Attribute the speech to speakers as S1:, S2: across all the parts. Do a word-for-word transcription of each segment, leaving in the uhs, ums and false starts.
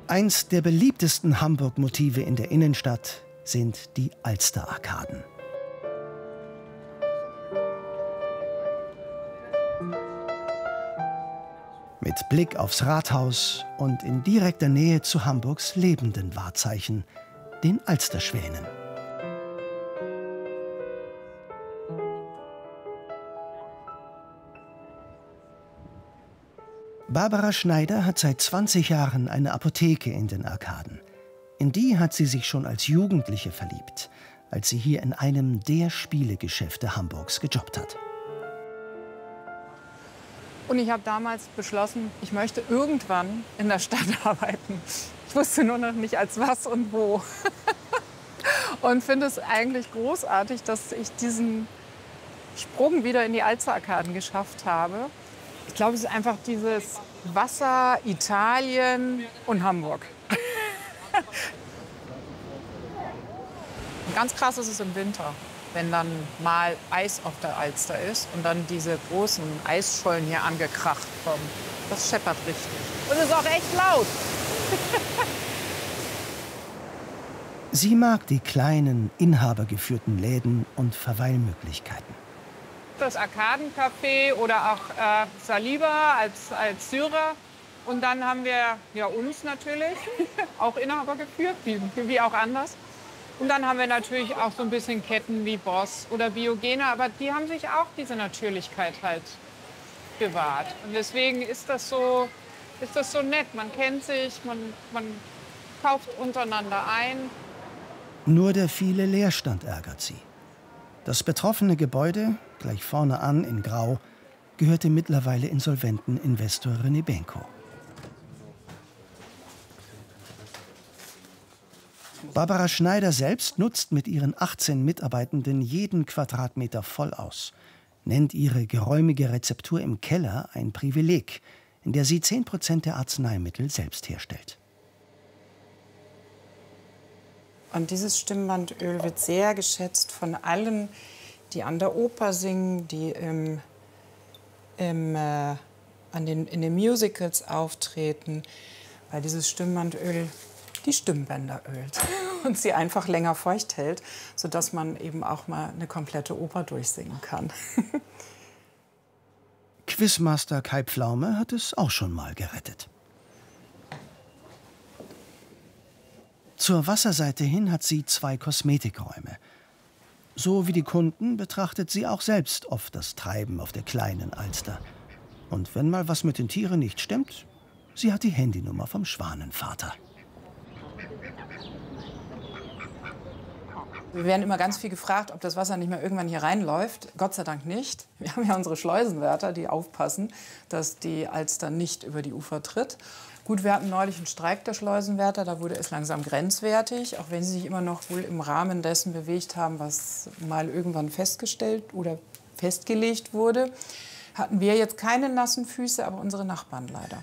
S1: Eins der beliebtesten Hamburg-Motive in der Innenstadt sind die Alster-Arkaden. Mit Blick aufs Rathaus und in direkter Nähe zu Hamburgs lebenden Wahrzeichen, den Alsterschwänen. Barbara Schneider hat seit zwanzig Jahren eine Apotheke in den Arkaden. In die hat sie sich schon als Jugendliche verliebt, als sie hier in einem der Spielegeschäfte Hamburgs gejobbt hat.
S2: Und ich habe damals beschlossen, ich möchte irgendwann in der Stadt arbeiten. Ich wusste nur noch nicht als was und wo. Und finde es eigentlich großartig, dass ich diesen Sprung wieder in die Alster-Arkaden geschafft habe. Ich glaube, es ist einfach dieses Wasser, Italien und Hamburg. Ganz krass ist es im Winter, wenn dann mal Eis auf der Alster ist und dann diese großen Eisschollen hier angekracht kommen. Das scheppert richtig. Und es ist auch echt laut.
S1: Sie mag die kleinen, inhabergeführten Läden und Verweilmöglichkeiten.
S2: Das Arkadencafé oder auch äh, Saliba als, als Syrer. Und dann haben wir ja uns natürlich, auch Inhaber geführt, wie, wie auch anders. Und dann haben wir natürlich auch so ein bisschen Ketten wie Boss oder Biogene, aber die haben sich auch diese Natürlichkeit halt bewahrt. Und deswegen ist das so, ist das so nett. Man kennt sich, man, man kauft untereinander ein.
S1: Nur der viele Leerstand ärgert sie. Das betroffene Gebäude, gleich vorne an in Grau, gehörte mittlerweile insolventen Investor René Benko. Barbara Schneider selbst nutzt mit ihren achtzehn Mitarbeitenden jeden Quadratmeter voll aus, nennt ihre geräumige Rezeptur im Keller ein Privileg, in der sie zehn Prozent der Arzneimittel selbst herstellt.
S3: Und dieses Stimmbandöl wird sehr geschätzt von allen, die an der Oper singen, die im, im, äh, an den, in den Musicals auftreten, weil dieses Stimmbandöl die Stimmbänder ölt und sie einfach länger feucht hält, sodass man eben auch mal eine komplette Oper durchsingen kann.
S1: Quizmaster Kai Pflaume hat es auch schon mal gerettet. Zur Wasserseite hin hat sie zwei Kosmetikräume. So wie die Kunden betrachtet sie auch selbst oft das Treiben auf der kleinen Alster. Und wenn mal was mit den Tieren nicht stimmt, sie hat die Handynummer vom Schwanenvater.
S3: Wir werden immer ganz viel gefragt, ob das Wasser nicht mehr irgendwann hier reinläuft. Gott sei Dank nicht. Wir haben ja unsere Schleusenwärter, die aufpassen, dass die Alster nicht über die Ufer tritt. Gut, wir hatten neulich einen Streik der Schleusenwärter, da wurde es langsam grenzwertig, auch wenn sie sich immer noch wohl im Rahmen dessen bewegt haben, was mal irgendwann festgestellt oder festgelegt wurde. Hatten wir jetzt keine nassen Füße, aber unsere Nachbarn leider.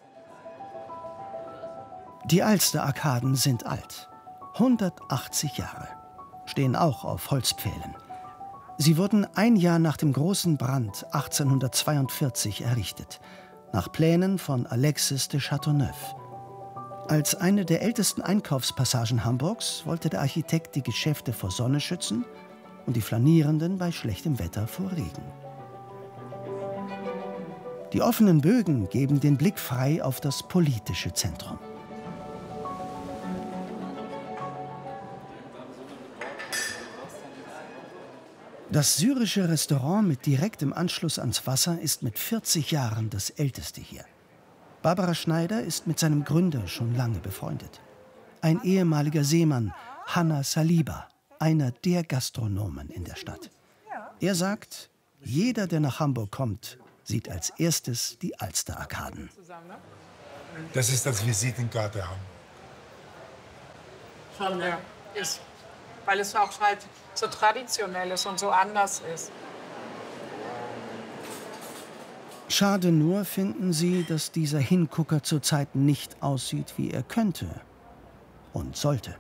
S1: Die Alster-Arkaden sind alt, hundertachtzig Jahre, stehen auch auf Holzpfählen. Sie wurden ein Jahr nach dem großen Brand achtzehnhundertzweiundvierzig errichtet, nach Plänen von Alexis de Chateauneuf. Als eine der ältesten Einkaufspassagen Hamburgs wollte der Architekt die Geschäfte vor Sonne schützen und die Flanierenden bei schlechtem Wetter vor Regen. Die offenen Bögen geben den Blick frei auf das politische Zentrum. Das syrische Restaurant mit direktem Anschluss ans Wasser ist mit vierzig Jahren das älteste hier. Barbara Schneider ist mit seinem Gründer schon lange befreundet. Ein ehemaliger Seemann, Hanna Saliba, einer der Gastronomen in der Stadt. Er sagt, jeder, der nach Hamburg kommt, sieht als erstes die Alster-Arkaden.
S4: Das ist das Visitenkarte Hamburg.
S2: Schon, ja. Ist, weil es auch halt so traditionell ist und so anders ist.
S1: Schade nur, finden sie, dass dieser Hingucker zurzeit nicht aussieht, wie er könnte und sollte.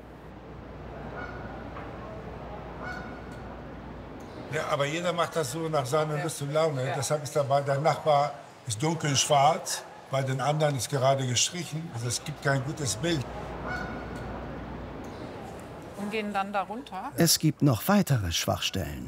S4: Ja, aber jeder macht das so nach seiner Lust und Laune. Ja. Deshalb ist dabei, der Nachbar ist dunkel schwarz Bei den anderen ist gerade gestrichen. Also es gibt kein gutes Bild.
S2: Und gehen dann da runter.
S1: Es gibt noch weitere Schwachstellen.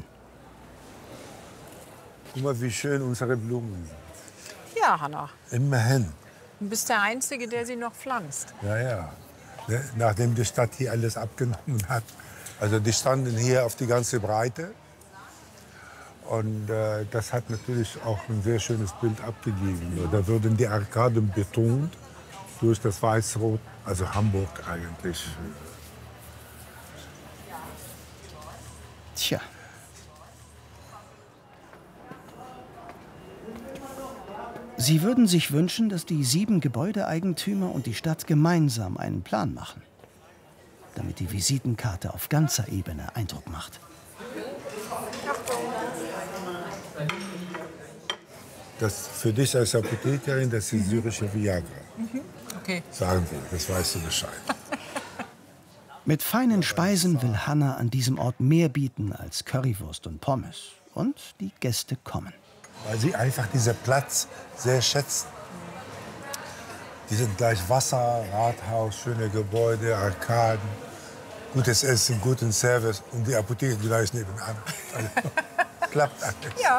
S4: Guck mal, wie schön unsere Blumen sind.
S3: Ja, Hanna.
S4: Immerhin.
S3: Du bist der Einzige, der sie noch pflanzt.
S4: Ja, ja. Ne, nachdem die Stadt hier alles abgenommen hat. Also die standen hier auf die ganze Breite. Und äh, das hat natürlich auch ein sehr schönes Bild abgegeben. Da wurden die Arkaden betont durch das Weiß-Rot, also Hamburg eigentlich.
S1: Tja. Sie würden sich wünschen, dass die sieben Gebäudeeigentümer und die Stadt gemeinsam einen Plan machen, damit die Visitenkarte auf ganzer Ebene Eindruck macht.
S4: Das für dich als Apothekerin, das ist syrische Viagra.
S3: Mhm. Okay.
S4: Sagen wir, das weißt du Bescheid.
S1: Mit feinen Speisen will Hanna an diesem Ort mehr bieten als Currywurst und Pommes. Und die Gäste kommen.
S4: Weil sie einfach diesen Platz sehr schätzen. Die sind gleich Wasser, Rathaus, schöne Gebäude, Arkaden, gutes Essen, guten Service und die Apotheke gleich nebenan. Also, klappt alles.
S3: Ja.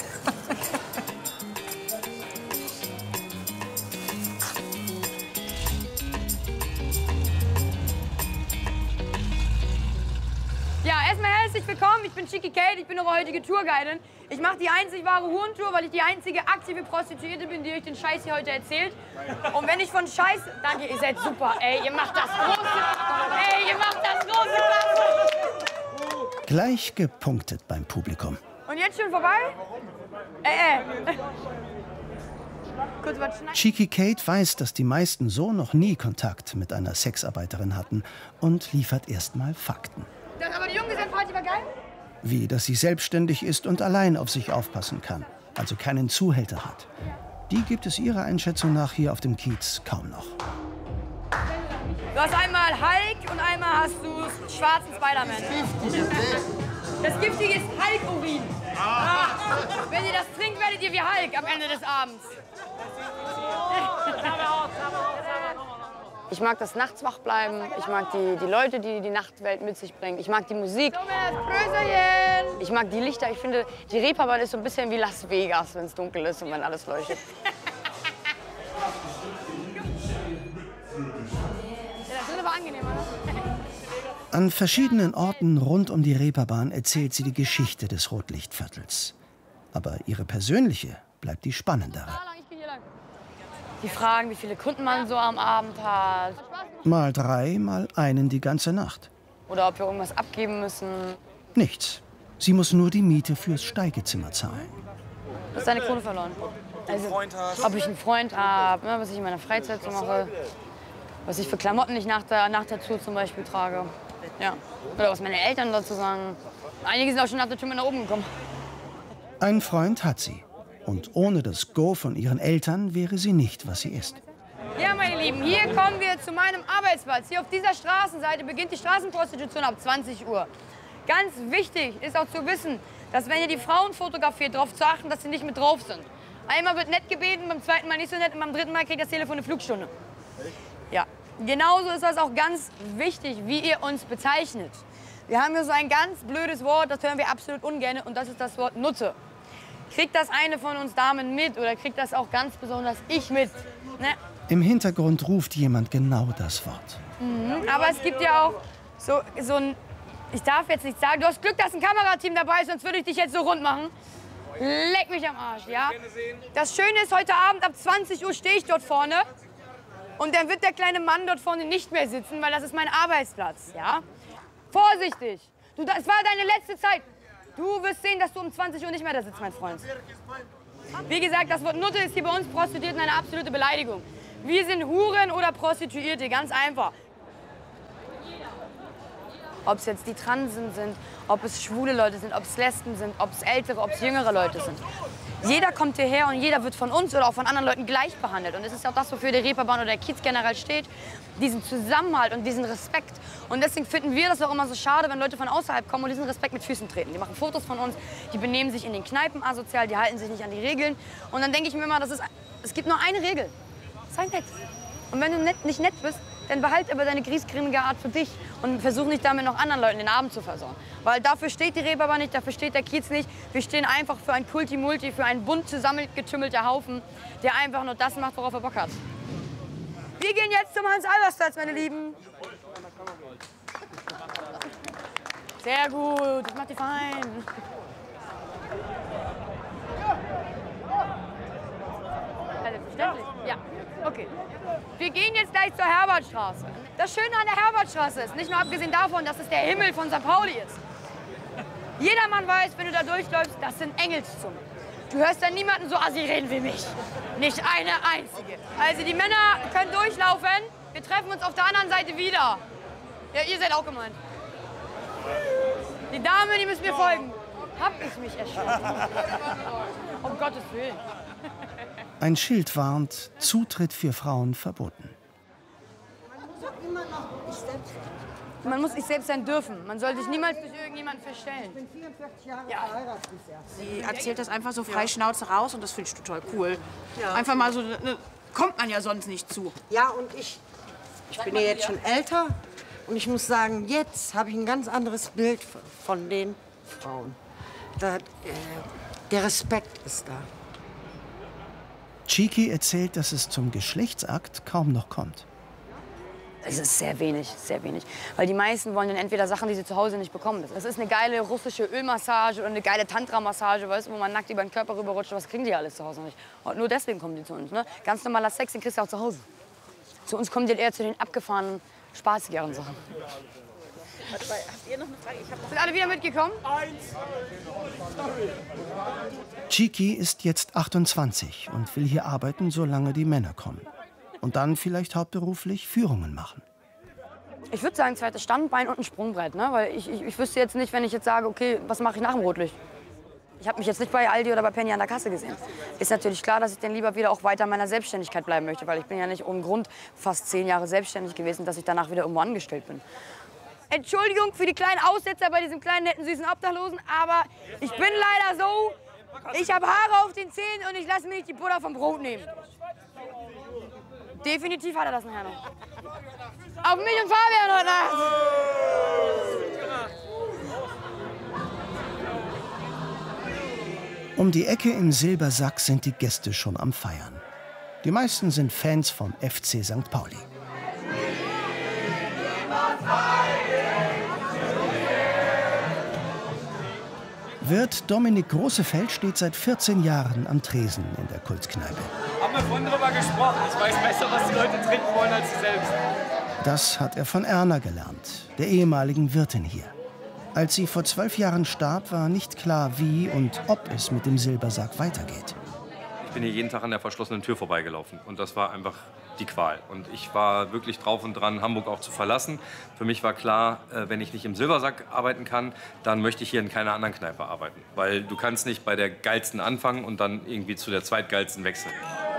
S5: Ja, erstmal herzlich willkommen. Ich bin Chicky Kate, ich bin eure heutige Tourguidin. Ich mache die einzig wahre Hurentour, weil ich die einzige aktive Prostituierte bin, die euch den Scheiß hier heute erzählt. Und wenn ich von Scheiß... Danke, ihr seid super. Ey, ihr macht das große... Ey, ihr macht das große Klasse.
S1: Gleich gepunktet beim Publikum.
S5: Und jetzt schon vorbei? Äh, äh. Kurz was schneiden.
S1: Chicky Kate weiß, dass die meisten so noch nie Kontakt mit einer Sexarbeiterin hatten und liefert erstmal Fakten.
S5: Das, aber die Junggesellenparty war geil?
S1: Wie, dass sie selbstständig ist und allein auf sich aufpassen kann, also keinen Zuhälter hat. Die gibt es ihrer Einschätzung nach hier auf dem Kiez kaum noch.
S5: Du hast einmal Hulk und einmal hast du schwarzen Spider-Man. Das Giftige ist Hulk-Urin. Ah. Wenn ihr das trinkt, werdet ihr wie Hulk am Ende des Abends. Ich mag das nachts wach bleiben. Ich mag die, die Leute, die die Nachtwelt mit sich bringen. Ich mag die Musik. Ich mag die Lichter. Ich finde, die Reeperbahn ist so ein bisschen wie Las Vegas, wenn es dunkel ist und wenn alles leuchtet. Das ist aber angenehmer, ne?
S1: An verschiedenen Orten rund um die Reeperbahn erzählt sie die Geschichte des Rotlichtviertels. Aber ihre persönliche bleibt die spannendere.
S5: Die fragen, wie viele Kunden man so am Abend hat.
S1: Mal drei, mal einen die ganze Nacht.
S5: Oder ob wir irgendwas abgeben müssen.
S1: Nichts. Sie muss nur die Miete fürs Steigezimmer zahlen.
S5: Du hast deine Krone verloren. Also, ob ich einen Freund habe, ne, was ich in meiner Freizeit so mache. Was ich für Klamotten ich nach der, nach der Tour zum Beispiel trage. Ja. Oder was meine Eltern dazu sagen. Einige sind auch schon nach der Tour mit nach oben gekommen.
S1: Ein Freund hat sie. Und ohne das Go von ihren Eltern wäre sie nicht, was sie ist.
S5: Ja, meine Lieben, hier kommen wir zu meinem Arbeitsplatz. Hier auf dieser Straßenseite beginnt die Straßenprostitution ab zwanzig Uhr. Ganz wichtig ist auch zu wissen, dass wenn ihr die Frauen fotografiert, darauf zu achten, dass sie nicht mit drauf sind. Einmal wird nett gebeten, beim zweiten Mal nicht so nett und beim dritten Mal kriegt das Telefon eine Flugstunde. Ja, genauso ist das auch ganz wichtig, wie ihr uns bezeichnet. Wir haben hier so ein ganz blödes Wort, das hören wir absolut ungern, und das ist das Wort Nutze. Kriegt das eine von uns Damen mit oder kriegt das auch ganz besonders ich mit? Ne?
S1: Im Hintergrund ruft jemand genau das Wort.
S5: Mhm, aber es gibt ja auch so, so ein, ich darf jetzt nicht sagen, du hast Glück, dass ein Kamerateam dabei ist, sonst würde ich dich jetzt so rund machen. Leck mich am Arsch, ja? Das Schöne ist, heute Abend ab zwanzig Uhr stehe ich dort vorne und dann wird der kleine Mann dort vorne nicht mehr sitzen, weil das ist mein Arbeitsplatz, ja? Vorsichtig, du, das war deine letzte Zeit. Du wirst sehen, dass du um zwanzig Uhr nicht mehr da sitzt, mein Freund. Wie gesagt, das Wort Nutte ist hier bei uns Prostituierten eine absolute Beleidigung. Wir sind Huren oder Prostituierte, ganz einfach. Ob es jetzt die Transen sind, ob es schwule Leute sind, ob es Lesben sind, ob es ältere, ob es jüngere Leute sind. Jeder kommt hierher und jeder wird von uns oder auch von anderen Leuten gleich behandelt. Und das ist auch das, wofür der Reeperbahn oder der Kiez generell steht. Diesen Zusammenhalt und diesen Respekt. Und deswegen finden wir das auch immer so schade, wenn Leute von außerhalb kommen und diesen Respekt mit Füßen treten. Die machen Fotos von uns, die benehmen sich in den Kneipen asozial, die halten sich nicht an die Regeln. Und dann denke ich mir immer, das ist, es gibt nur eine Regel. Sei nett. Und wenn du nett, nicht nett bist, dann behalt aber deine griesgrimmige Art für dich und versuch nicht damit noch anderen Leuten den Abend zu versauen. Weil dafür steht die Reeperbahn nicht, dafür steht der Kiez nicht. Wir stehen einfach für ein Kulti-Multi, für einen bunt zusammengetümmelter Haufen, der einfach nur das macht, worauf er Bock hat. Wir gehen jetzt zum Hans-Albers-Platz, meine Lieben. Sehr gut, das macht ihr fein. Selbstverständlich, ja. Okay. Wir gehen jetzt gleich zur Herbertstraße. Das Schöne an der Herbertstraße ist, nicht nur abgesehen davon, dass es der Himmel von Sankt Pauli ist. Jedermann weiß, wenn du da durchläufst, das sind Engelszungen. Du hörst dann niemanden so assi reden wie mich. Nicht eine einzige. Also die Männer können durchlaufen. Wir treffen uns auf der anderen Seite wieder. Ja, ihr seid auch gemeint. Die Damen, die müssen mir folgen. Hab ich mich erschrocken. Um Gottes Willen.
S1: Ein Schild warnt, Zutritt für Frauen verboten.
S5: Man muss sich selbst sein dürfen. Man soll sich niemals durch irgendjemanden verstellen.
S6: Ich bin vierundvierzig Jahre verheiratet bisher.
S7: Sie erzählt das einfach so frei Schnauze raus und das finde ich total cool. Ja. Einfach mal so, ne, kommt man ja sonst nicht zu.
S6: Ja, und ich, ich bin ja jetzt schon älter und ich muss sagen, jetzt habe ich ein ganz anderes Bild von den Frauen. Da, äh, der Respekt ist da.
S1: Chiki erzählt, dass es zum Geschlechtsakt kaum noch kommt.
S5: Es ist sehr wenig, sehr wenig. Weil die meisten wollen dann entweder Sachen, die sie zu Hause nicht bekommen. Das ist eine geile russische Ölmassage oder eine geile Tantra-Massage, weißt du, wo man nackt über den Körper rüberrutscht. Was kriegen die alles zu Hause nicht? Und nur deswegen kommen die zu uns. Ne? Ganz normaler Sex, den kriegst du auch zu Hause. Zu uns kommen die eher zu den abgefahrenen, spaßigeren Sachen.
S7: Habt ihr noch eine Frage? Ich hab noch
S5: Sind alle wieder mitgekommen?
S1: Chiki ist jetzt achtundzwanzig und will hier arbeiten, solange die Männer kommen. Und dann vielleicht hauptberuflich Führungen machen.
S5: Ich würde sagen, zweites Standbein und ein Sprungbrett. Ne? Weil ich, ich, ich wüsste jetzt nicht, wenn ich jetzt sage, okay, was mache ich nach dem Rotlicht? Ich habe mich jetzt nicht bei Aldi oder bei Penny an der Kasse gesehen. Ist natürlich klar, dass ich dann lieber wieder auch weiter in meiner Selbstständigkeit bleiben möchte. Weil ich bin ja nicht ohne Grund fast zehn Jahre selbstständig gewesen, dass ich danach wieder irgendwo angestellt bin. Entschuldigung für die kleinen Aussetzer bei diesem kleinen, netten, süßen Obdachlosen, aber ich bin leider so, ich habe Haare auf den Zähnen und ich lasse mir nicht die Butter vom Brot nehmen. Definitiv hat er das nachher noch. Auf mich und Fabian heute Nacht.
S1: Um die Ecke im Silbersack sind die Gäste schon am Feiern. Die meisten sind Fans vom F C Sankt Pauli. Wirt Dominik Großefeld steht seit vierzehn Jahren am Tresen in der Kultkneipe.
S8: Haben wir vorhin drüber gesprochen. Ich weiß besser, was die Leute trinken wollen, als sie selbst.
S1: Das hat er von Erna gelernt, der ehemaligen Wirtin hier. Als sie vor zwölf Jahren starb, war nicht klar, wie und ob es mit dem Silbersack weitergeht.
S9: Ich bin hier jeden Tag an der verschlossenen Tür vorbeigelaufen. Und das war einfach die Qual. Und ich war wirklich drauf und dran, Hamburg auch zu verlassen. Für mich war klar, wenn ich nicht im Silbersack arbeiten kann, dann möchte ich hier in keiner anderen Kneipe arbeiten. Weil du kannst nicht bei der geilsten anfangen und dann irgendwie zu der zweitgeilsten wechseln.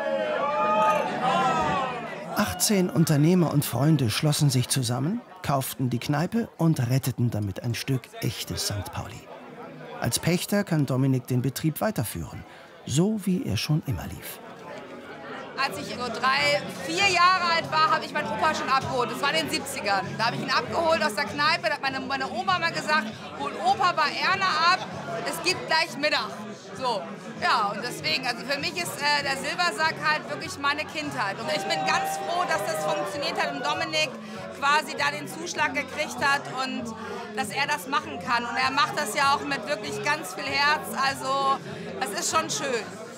S1: achtzehn Unternehmer und Freunde schlossen sich zusammen, kauften die Kneipe und retteten damit ein Stück echtes Sankt Pauli. Als Pächter kann Dominik den Betrieb weiterführen, so wie er schon immer lief.
S10: Als ich so drei, vier Jahre alt war, habe ich meinen Opa schon abgeholt. Das war in den siebzigern. Da habe ich ihn abgeholt aus der Kneipe. Da hat meine, meine Oma mal gesagt, hol Opa bei Erna ab, es gibt gleich Mittag. So, ja, und deswegen, also für mich ist äh, der Silbersack halt wirklich meine Kindheit. Und ich bin ganz froh, dass das funktioniert hat und Dominik quasi da den Zuschlag gekriegt hat und dass er das machen kann. Und er macht das ja auch mit wirklich ganz viel Herz. Also, das ist schon schön.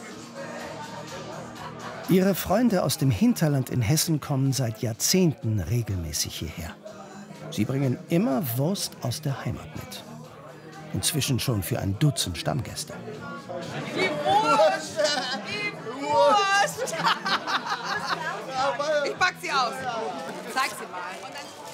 S1: Ihre Freunde aus dem Hinterland in Hessen kommen seit Jahrzehnten regelmäßig hierher. Sie bringen immer Wurst aus der Heimat mit. Inzwischen schon für ein Dutzend Stammgäste.
S10: Die Wurst! Die Wurst! Ich pack sie aus. Zeig sie mal.